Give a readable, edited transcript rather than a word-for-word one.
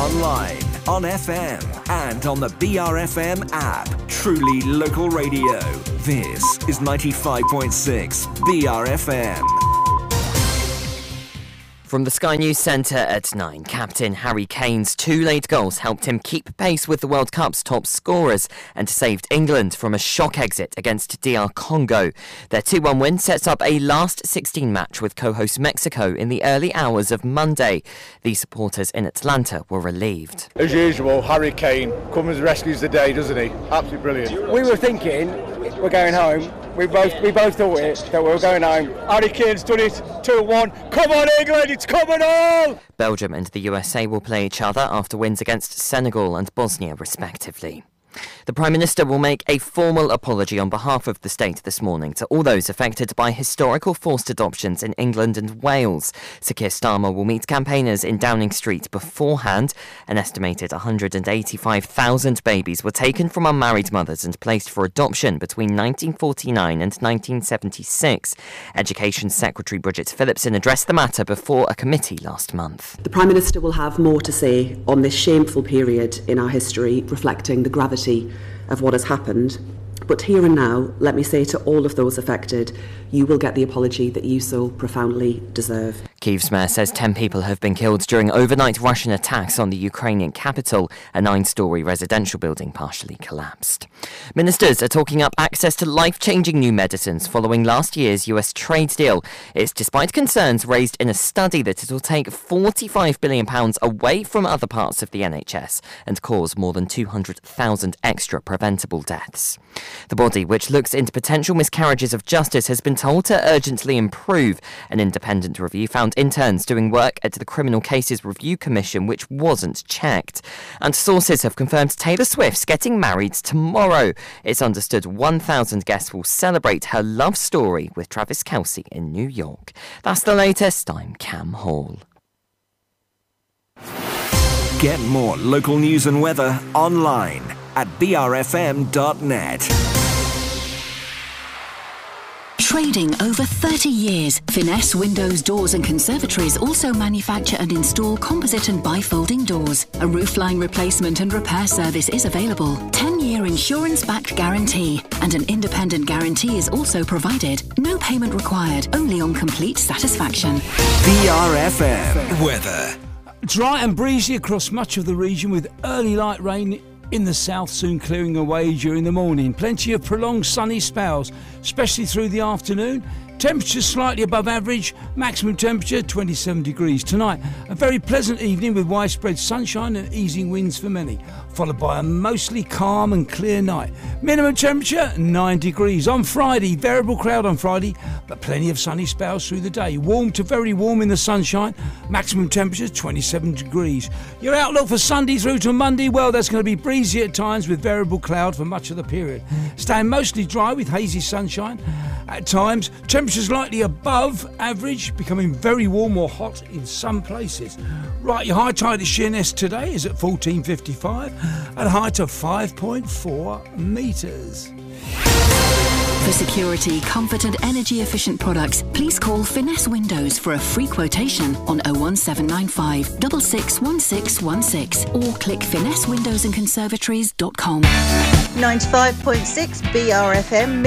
online, on FM, and on the BRFM app. Truly local radio. This is 95.6 BRFM. From the Sky News Centre at 9, Captain Harry Kane's 2 late goals helped him keep pace with the World Cup's top scorers and saved England from a shock exit against DR Congo. Their 2-1 win sets up a last 16 match with co-host Mexico in the early hours of Monday. The supporters in Atlanta were relieved. As usual, Harry Kane comes and rescues the day, doesn't he? Absolutely brilliant. We were thinking we're going home. We both thought that we were going home. Harry Kane's done it, 2-1. Come on England, it's coming on! Belgium and the USA will play each other after wins against Senegal and Bosnia respectively. The Prime Minister will make a formal apology on behalf of the state this morning to all those affected by historical forced adoptions in England and Wales. Sir Keir Starmer will meet campaigners in Downing Street beforehand. An estimated 185,000 babies were taken from unmarried mothers and placed for adoption between 1949 and 1976. Education Secretary Bridget Phillipson addressed the matter before a committee last month. The Prime Minister will have more to say on this shameful period in our history, reflecting the gravity of what has happened. But here and now, let me say to all of those affected, you will get the apology that you so profoundly deserve. Kyiv's mayor says 10 people have been killed during overnight Russian attacks on the Ukrainian capital. A 9-storey residential building partially collapsed. Ministers are talking up access to life-changing new medicines following last year's US trade deal. It's despite concerns raised in a study that it will take £45 billion away from other parts of the NHS and cause more than 200,000 extra preventable deaths. The body, which looks into potential miscarriages of justice, has been told to urgently improve. An independent review found interns doing work at the Criminal Cases Review Commission which wasn't checked. And sources have confirmed Taylor Swift's getting married tomorrow. It's understood 1,000 guests will celebrate her love story with Travis Kelce in New York. That's the latest. I'm Cam Hall. Get more local news and weather online at brfm.net. Trading over 30 years, Finesse Windows, Doors and Conservatories also manufacture and install composite and bifolding doors. A roofline replacement and repair service is available. 10-year insurance-backed guarantee and an independent guarantee is also provided. No payment required, only on complete satisfaction. BRFM weather. Dry and breezy across much of the region with early light rain in the south soon clearing away during the morning. Plenty of prolonged sunny spells, especially through the afternoon. Temperatures slightly above average, maximum temperature 27 degrees. Tonight, a very pleasant evening with widespread sunshine and easing winds for many, followed by a mostly calm and clear night. Minimum temperature 9 degrees. On Friday, variable cloud on Friday, but plenty of sunny spells through the day. Warm to very warm in the sunshine, maximum temperature 27 degrees. Your outlook for Sunday through to Monday, well, that's going to be breezy at times with variable cloud for much of the period. Staying mostly dry with hazy sunshine at times. Temperatures lightly above average, becoming very warm or hot in some places. Right, your high tide at Sheerness today is at 14:55 at a height of 5.4 metres. For security, comfort and energy efficient products, please call Finesse Windows for a free quotation on 01795 661616 or click finessewindowsandconservatories.com. 95.6 BRFM